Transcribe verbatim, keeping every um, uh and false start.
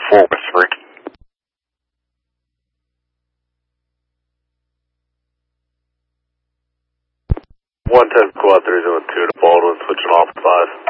four West Ricky. one ten Quad three zero two to Baldwin, switching off five.